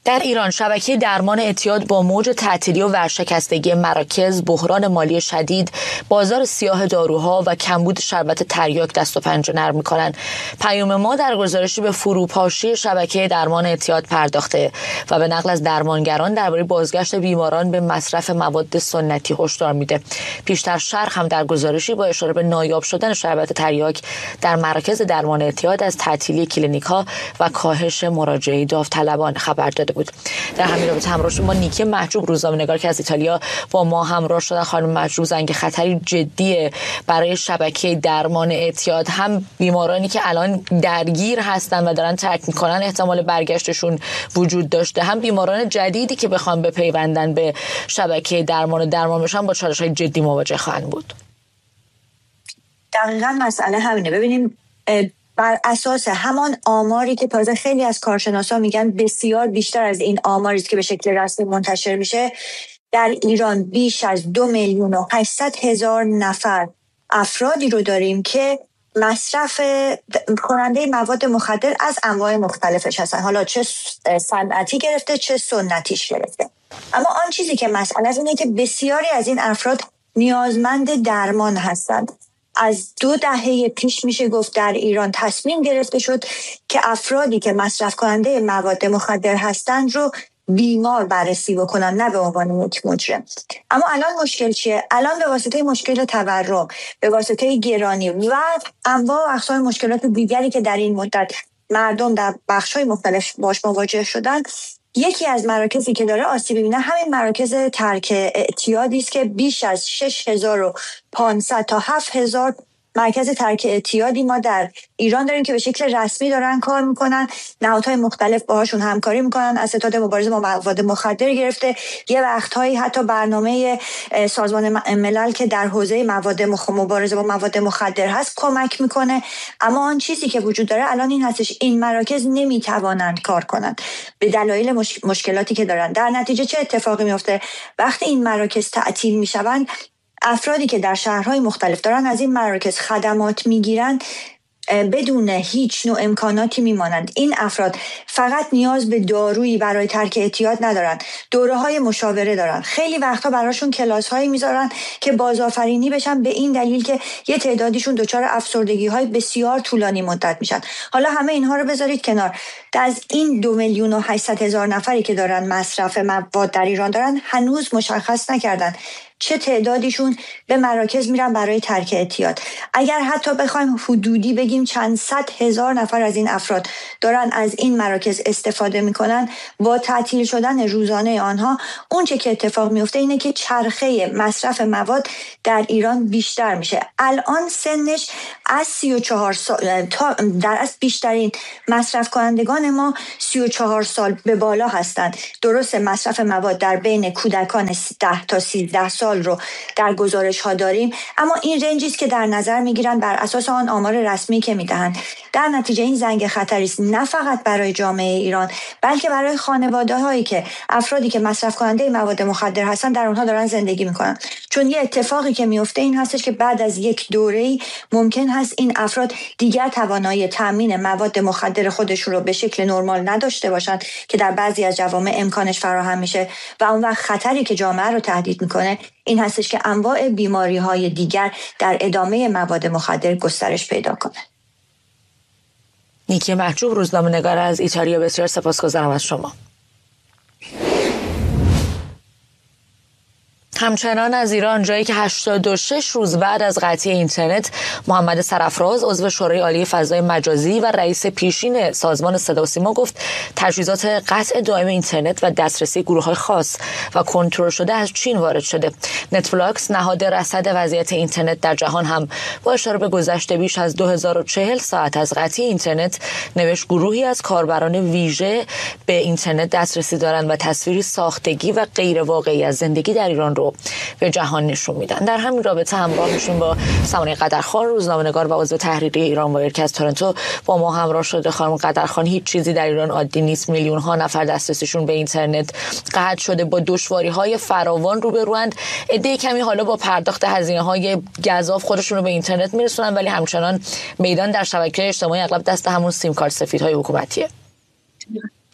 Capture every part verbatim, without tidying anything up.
در ایران شبکه درمان اعتیاد با موج تعطیلی و ورشکستگی مراکز، بحران مالی شدید، بازار سیاه داروها و کمبود شربت تریاک دست و پنجه نرم می‌کنند. پیام ما در گزارشی به فروپاشی شبکه درمان اعتیاد پرداخته و به نقل از درمانگران درباره بازگشت بیماران به مصرف مواد سنتی هشدار میده. پیشتر شرح هم در گزارشی با اشاره به نایاب شدن شربت تریاک در مراکز درمان اعتیاد از تعطیلی کلینیک‌ها و کاهش مراجعه داوطلبان خبر داده بود. در همین رابطه همراه شما نیکی محجوب، روزنامه‌نگار که از ایتالیا با ما همراه شدن. خانم محجوب، زنگ خطری جدیه برای شبکه درمان اعتیاد، هم بیمارانی که الان درگیر هستن و دارن ترک میکنن احتمال برگشتشون وجود داشته، هم بیماران جدیدی که بخوان بپیوندن به شبکه درمان و درمان بشن با چالش‌های جدی مواجه خواهند بود. دقیقاً مسئله همینه. ببینیم بر اساس همان آماری که تازه خیلی از کارشناسا میگن بسیار بیشتر از این آماری است که به شکل رسمی منتشر میشه، در ایران بیش از دو میلیون و هشتصد هزار نفر افرادی رو داریم که مصرف کننده مواد مخدر از انواع مختلفش هستن، حالا چه صنعتی گرفته چه سنتیش گرفته. اما آن چیزی که مسئله است اینه که بسیاری از این افراد نیازمند درمان هستند. از دو دهه پیش میشه گفت در ایران تصمیم گرفته شد که افرادی که مصرف کننده مواد مخدر هستند رو بیمار بررسی بکنن، نه به عنوان یک مجرم. اما الان مشکل چیه؟ الان به واسطه مشکل تورم، به واسطه گرانی و انواع و اقسام مشکلات دیگری که در این مدت مردم در بخش‌های مختلف باش مواجه شدن، یکی از مراکزی که داره آسیب می‌بینه همین مراکز ترک اعتیادی است که بیش از شش هزار و پانصد تا هفت هزار مرکز ترک اعتیادی ما در ایران داریم که به شکل رسمی دارن کار میکنن. نهادهای مختلف باهاشون همکاری میکنن، از ستاد مبارزه با مواد مخدر گرفته، یه وقتهایی حتی برنامه سازمان ملل که در حوزه مواد مخ... مبارزه با مواد مخدر هست کمک میکنه. اما آن چیزی که وجود داره الان این هستش، این مراکز نمیتوانند کار کنند به دلایل مش... مشکلاتی که دارن. در نتیجه چه اتفاقی میفته؟ وقتی این مراکز تعطیل میشوند، افرادی که در شهرهای مختلف دارن از این مراکز خدمات میگیرن بدون هیچ نوع امکاناتی میمانند. این افراد فقط نیاز به دارویی برای ترک اعتیاد ندارن، دوره‌های مشاوره دارن، خیلی وقتا براشون کلاس‌هایی میذارن که بازآفرینی بشن، به این دلیل که یه تعدادیشون دچار افسردگی‌های بسیار طولانی مدت میشن. حالا همه اینها رو بذارید کنار، از این دو میلیون و هشتصد هزار نفری که دارن مصرف مواد در ایران دارن، هنوز مشخص نکردن چه تعدادیشون به مراکز میرن برای ترک اعتیاد. اگر حتی بخوایم حدودی بگیم چند صد هزار نفر از این افراد دارن از این مراکز استفاده میکنن، با تعطیل شدن روزانه آنها اون چه که اتفاق میفته اینه که چرخه مصرف مواد در ایران بیشتر میشه. الان سنش از سی و چهار سال تا در از بیشترین مصرف کنندگان ما سی و چهار سال به بالا هستند. درست مصرف مواد در بین کودکان ده تا سیزده سال رو در گزارش ها داریم، اما این رنجی است که در نظر میگیرن بر اساس آن آمار رسمی که میدهند. در نتیجه این زنگ خطری است، نه فقط برای جامعه ایران بلکه برای خانواده هایی که افرادی که مصرف کننده مواد مخدر هستن در اونها دارن زندگی میکنن. چون یه اتفاقی که میفته این هستش که بعد از یک دوره‌ای ممکن هست این افراد دیگر توانایی تامین مواد مخدر خودشون رو به شکل نرمال نداشته باشن که در بعضی از جوامع امکانش فراهم میشه و اون وقت خطری که جامعه رو تهدید میکنه این هستش که انواع بیماری‌های دیگر در ادامه مواد مخدر گسترش پیدا کنه. نیکی محجوب، روزنامه‌نگار از ایتالیا، بسیار سپاسگزارم از شما. همچنان از ایران، جایی که هشتاد و شش روز بعد از قطعی اینترنت، محمد سرافراز عضو شورای عالی فضای مجازی و رئیس پیشین سازمان صدا و سیما گفت تجهیزات قطع دائم اینترنت و دسترسی گروه‌های خاص و کنترل شده از چین وارد شده. نتفلاکس، نهاد رصد وضعیت اینترنت در جهان، هم با اشاره به گذشت بیش از دو هزار و چهل ساعت از قطعی اینترنت نوشت گروهی از کاربران ویژه به اینترنت دسترسی دارند و تصویری ساختگی و غیر واقعی از زندگی در ایران رو به جهان نشون میدن. در همین رابطه همراه میشیم با سمانه قدرخان، روزنامه‌نگار و عضو تحریریه ایران وایر که از تورنتو با ما همراه شده. خانم قدرخان، هیچ چیزی در ایران عادی نیست. میلیون ها نفر دسترسیشون به اینترنت قطع شده، با دشواری‌های فراوان روبروند. عده کمی حالا با پرداخت هزینه‌های گزاف خودشون رو به اینترنت میرسونن، ولی همچنان میدان در شبکه‌های اجتماعی اغلب دست همون سیم کارت سفیدهای حکومتیه.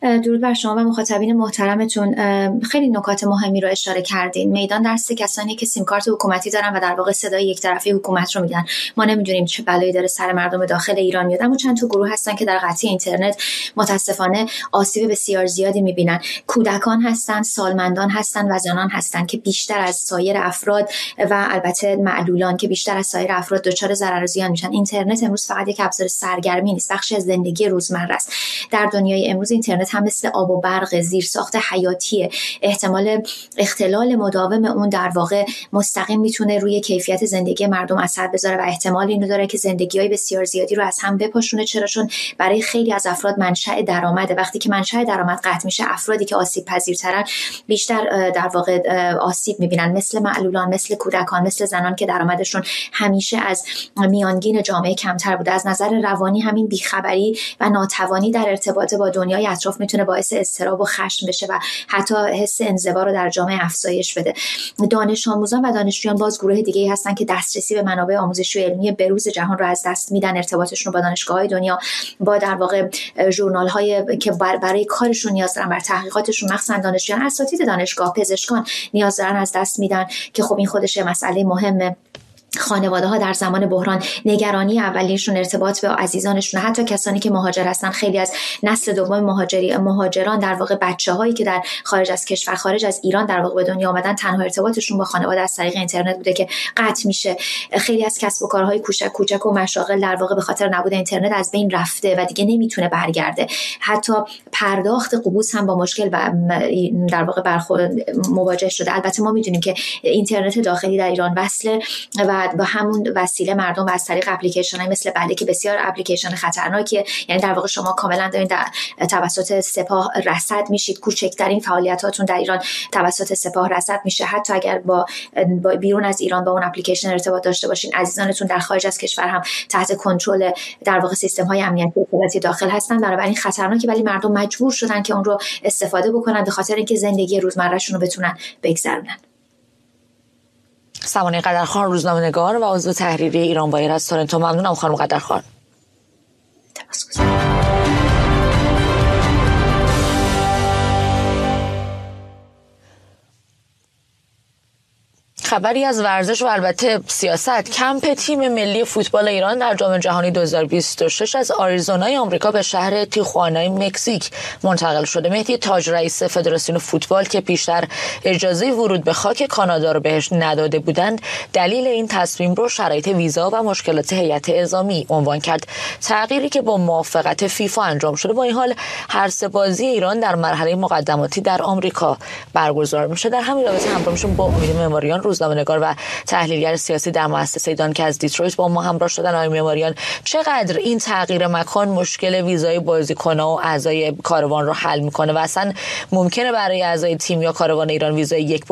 درود بر شما و مخاطبین محترمتون. خیلی نکات مهمی رو اشاره کردین. میدان دست کسانی که سیم کارت حکومتی دارن و در واقع صدای یک طرفه حکومت رو میدن. ما نمیدونیم چه بلایی داره سر مردم داخل ایران میاد، اما چند تا گروه هستن که در قطعی اینترنت متاسفانه آسیب بسیار زیادی میبینن. کودکان هستن، سالمندان هستن و زنان هستن که بیشتر از سایر افراد و البته معلولان که بیشتر از سایر افراد دچار ضرر و زیان میشن. اینترنت امروز فقط یک ابزار سرگرمی نیست، بخشی از زندگی روزمره است. در دنیای امروز اینترنت هم مثل آب و برق، زیرساخت حیاتیه. احتمال اختلال مداوم اون در واقع مستقیم میتونه روی کیفیت زندگی مردم اثر بذاره و احتمال اینو داره که زندگی‌های بسیار زیادی رو از هم بپاشونه. چرا؟ چون برای خیلی از افراد منشأ درآمده. وقتی که منشأ درآمد قطع میشه، افرادی که آسیب پذیرترن بیشتر در واقع آسیب میبینن، مثل معلولان، مثل کودکان، مثل زنان که درآمدشون همیشه از میانگین جامعه کمتر بوده. از نظر روانی همین بیخبری و ناتوانی در ارتباط با دنیای اطراف میتونه باعث اضطراب و خشم بشه و حتی حس انزوا رو در جامعه افزایش بده. دانش آموزان و دانشجویان باز گروه دیگه‌ای هستن که دسترسی به منابع آموزشی و علمی بروز جهان رو از دست میدن. ارتباطشون با دانشگاه‌های دنیا، با در واقع ژورنال‌های که برای کارشون نیاز دارن، بر تحقیقاتشون، مخصوصا دانشجویان، اساتید دانشگاه، پزشکان نیاز دارن، از دست میدن که خب این خودش مسئله مهمه. خانواده ها در زمان بحران نگرانی اولیشون ارتباط به عزیزانشون، حتی کسانی که مهاجر هستن. خیلی از نسل دوم مهاجری مهاجران در واقع بچه‌هایی که در خارج از کشور، خارج از ایران در واقع به دنیا آمدن، تنها ارتباطشون با خانواده از طریق اینترنت بوده که قطع میشه. خیلی از کسب و کارهای کوچک کوچک و مشاغل در واقع به خاطر نبود اینترنت از بین رفته و دیگه نمیتونه برگرده. حتی پرداخت قبوس هم با مشکل و در واقع برخورد مواجه شده. البته ما میدونیم که اینترنت داخلی در ایران وصله و با همون وسیله مردم و از طریق اپلیکیشن‌های مثل بله که بسیار اپلیکیشن خطرناکیه، یعنی در واقع شما کاملا دارین در توسط سپاه رصد میشید. کوچکترین فعالیتاتون در ایران توسط سپاه رصد میشه. حتی اگر با, با بیرون از ایران با اون اپلیکیشن ارتباط داشته باشین، عزیزانتون در خارج از کشور هم تحت کنترل در واقع سیستم‌های امنیتی اطلاعاتی داخل هستن. بنابراین خطرناکه، ولی مردم مجبور شدن که اون رو استفاده بکنن به خاطر اینکه زندگی روزمره‌شون رو بتونن بگذرونن. سمانه قدرخان، روزنامه‌نگار و عضو تحریریه ایران وایر از تورنتو. ممنونم خانم قدرخان. خبری از ورزش و البته سیاست. کمپ تیم ملی فوتبال ایران در جام جهانی دو هزار و بیست و شش از آریزونای آمریکا به شهر تیخوانای مکزیک منتقل شده. مهدی تاج، رئیس فدراسیون فوتبال، که پیشتر اجازه ورود به خاک کانادا رو بهش نداده بودند، دلیل این تصمیم رو شرایط ویزا و مشکلات هیئت اعزامی عنوان کرد. تغییری که با موافقت فیفا انجام شده. با این حال هر سه بازی ایران در مرحله مقدماتی در آمریکا برگزار میشه. در همین رابطه همراه میشیم با امید معماریان، روزنامه‌نگار و تحلیلگر سیاسی در مؤسسه دان که از دیترویت با ما همراه شدن. آقای معماریان، چقدر این تغییر مکان مشکل ویزای بازیکن‌ها و اعضای کاروان رو حل میکنه و اصلا ممکنه برای اعضای تیم یا کاروان ایران ویزای یک